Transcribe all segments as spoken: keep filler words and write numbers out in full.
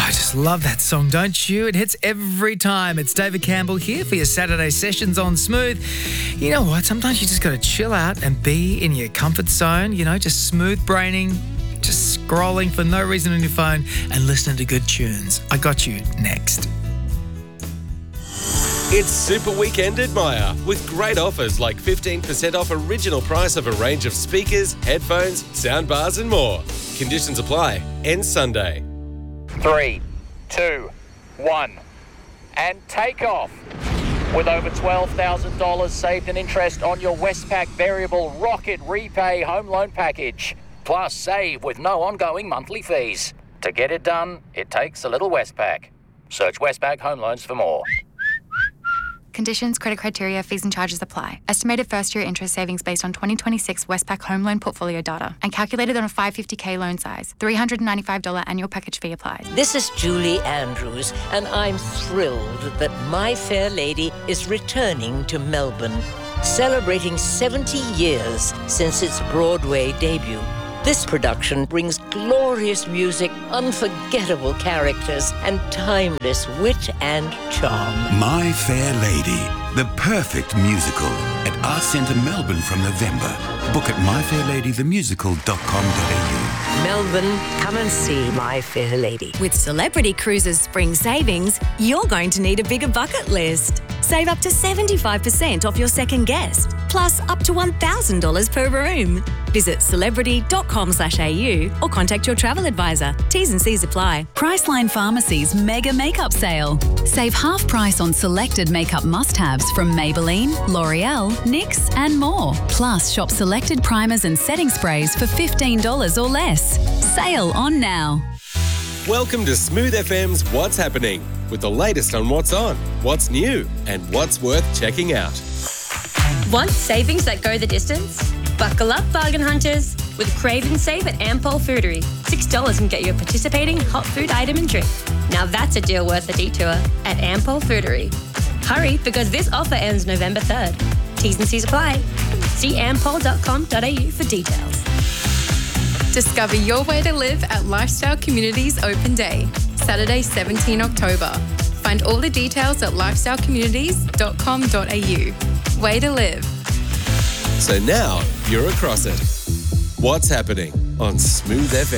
I just love that song, don't you? It hits every time. It's David Campbell here for your Saturday sessions on Smooth. You know what? Sometimes you just got to chill out and be in your comfort zone, you know, just smooth braining, just scrolling for no reason on your phone and listening to good tunes. I got you next. It's Super Weekend at Myer with great offers like fifteen percent off original price of a range of speakers, headphones, soundbars and more. Conditions apply. Ends Sunday. Three, two, one, and take off. With over twelve thousand dollars saved in interest on your Westpac Variable Rocket Repay Home Loan Package. Plus save with no ongoing monthly fees. To get it done, it takes a little Westpac. Search Westpac Home Loans for more. Conditions, credit criteria, fees and charges apply. Estimated first-year interest savings based on twenty twenty-six Westpac home loan portfolio data and calculated on a five hundred fifty thousand loan size. three hundred ninety-five dollars annual package fee applies. This is Julie Andrews, and I'm thrilled that My Fair Lady is returning to Melbourne, celebrating seventy years since its Broadway debut. This production brings glorious music, unforgettable characters, and timeless wit and charm. My Fair Lady, the perfect musical at Arts Centre Melbourne from November. Book at my fair lady the musical dot com dot a u. Melbourne, come and see My Fair Lady. With Celebrity Cruises Spring Savings, you're going to need a bigger bucket list. Save up to seventy-five percent off your second guest, plus up to one thousand dollars per room. Visit celebrity dot com slash a u or contact your travel advisor. T's and C's apply. Priceline Pharmacy's Mega Makeup Sale. Save half price on selected makeup must-haves from Maybelline, L'Oreal, N Y X and more. Plus, shop selected primers and setting sprays for fifteen dollars or less. Sale on now. Welcome to Smooth F M's What's Happening, with the latest on what's on, what's new, and what's worth checking out. Want savings that go the distance? Buckle up, bargain hunters, with Crave and Save at Ampol Foodery. six dollars can get you a participating hot food item and drink. Now that's a deal worth a detour at Ampol Foodery. Hurry, because this offer ends November third. T's and C's apply. See ampol dot com dot a u for details. Discover your way to live at Lifestyle Communities Open Day, Saturday, seventeenth October. Find all the details at lifestyle communities dot com dot a u. Way to live. So now you're across it. What's happening on Smooth F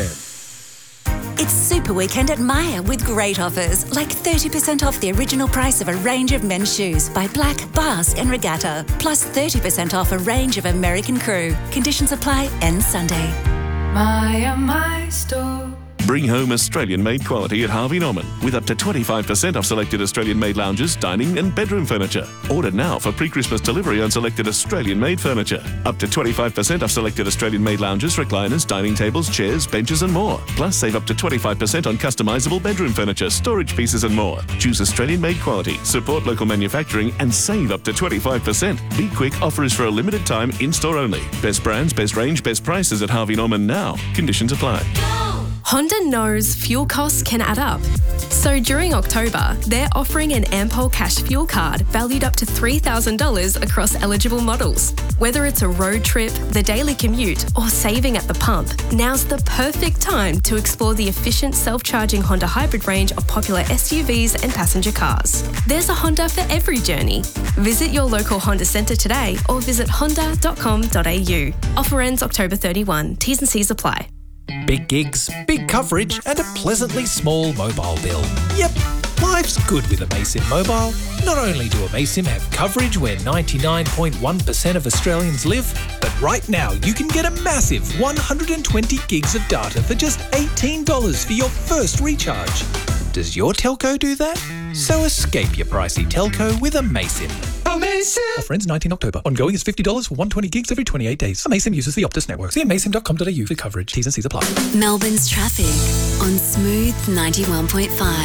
M? It's Super Weekend at Myer with great offers, like thirty percent off the original price of a range of men's shoes by Black, Basque and Regatta, plus thirty percent off a range of American Crew. Conditions apply. Ends Sunday. Myer, my store. Bring home Australian-made quality at Harvey Norman with up to twenty-five percent off selected Australian-made lounges, dining and bedroom furniture. Order now for pre-Christmas delivery on selected Australian-made furniture. Up to twenty-five percent off selected Australian-made lounges, recliners, dining tables, chairs, benches and more. Plus save up to twenty-five percent on customisable bedroom furniture, storage pieces and more. Choose Australian-made quality, support local manufacturing and save up to twenty-five percent. Be quick, offer is for a limited time, in-store only. Best brands, best range, best prices at Harvey Norman now. Conditions apply. Honda knows fuel costs can add up. So during October, they're offering an Ampol Cash Fuel Card valued up to three thousand dollars across eligible models. Whether it's a road trip, the daily commute, or saving at the pump, now's the perfect time to explore the efficient self-charging Honda hybrid range of popular S U Vs and passenger cars. There's a Honda for every journey. Visit your local Honda centre today or visit honda dot com dot a u. Offer ends October thirty-first. T's and C's apply. Big gigs, big coverage and a pleasantly small mobile bill. Yep, life's good with Amaysim Mobile. Not only do Amaysim have coverage where ninety-nine point one percent of Australians live, but right now you can get a massive one hundred twenty gigs of data for just eighteen dollars for your first recharge. Does your telco do that? So escape your pricey telco with Amaysim. Amaysim! Offer ends nineteenth October. Ongoing is fifty dollars for one hundred twenty gigs every twenty-eight days. Amaysim uses the Optus network. See amaysim dot com dot a u for coverage. T's and C's apply. Melbourne's traffic on Smooth ninety-one point five.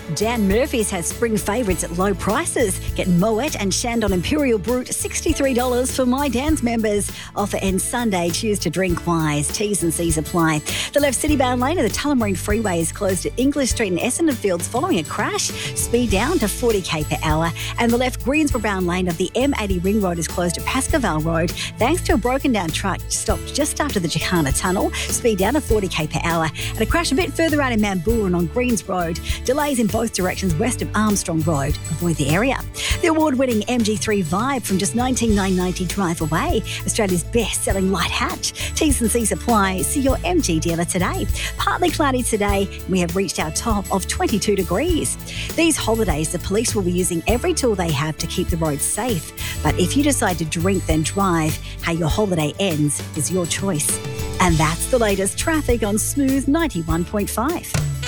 Dan Murphy's has spring favourites at low prices. Get Moet and Shandon Imperial Brut, sixty-three dollars for My Dan's members. Offer ends Sunday. Choose to drink wise. T's and C's apply. The left city-bound lane of the Tullamarine Freeway is closed at English Street and Essendon Fields following a crash. Speed down to forty k per hour. And the left Greensboro-bound lane of the M eighty Ring Road is closed at Pascoval Road thanks to a broken-down truck stopped just after the Jacana Tunnel. Speed down to forty k per hour. And a crash a bit further out in Mamburan on Greens Road. Delays in both directions west of Armstrong Road. Avoid the area. The award-winning M G three Vibe from just nineteen nine ninety drive away. Australia's best-selling light hatch. T's and C's apply. See your M G dealer today. Partly cloudy today. We have reached our top of twenty-two degrees. These holidays, the police will be using every tool they have to keep the roads safe. But if you decide to drink then drive, how your holiday ends is your choice. And that's the latest traffic on Smooth ninety-one point five.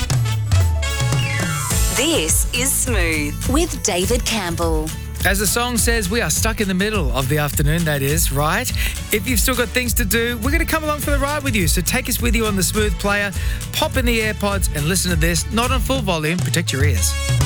This is Smooth with David Campbell. As the song says, we are stuck in the middle of the afternoon, that is, right? If you've still got things to do, we're going to come along for the ride with you. So take us with you on the Smooth player, pop in the AirPods and listen to this, not on full volume, protect your ears.